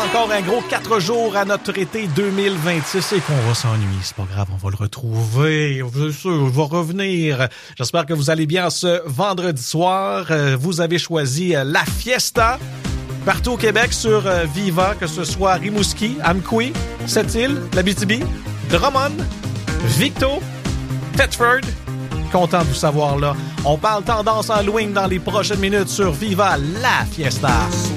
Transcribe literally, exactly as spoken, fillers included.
encore un gros quatre jours à notre été deux mille vingt-six et qu'on va s'ennuyer. C'est pas grave, on va le retrouver. C'est sûr, il va revenir. J'espère que vous allez bien ce vendredi soir. Vous avez choisi la Fiesta partout au Québec sur Viva, que ce soit Rimouski, Amqui, Sept-Îles, l'Abitibi, Drummond, Victo, Thetford. Content de vous savoir là. On parle tendance Halloween dans les prochaines minutes sur Viva la Fiesta.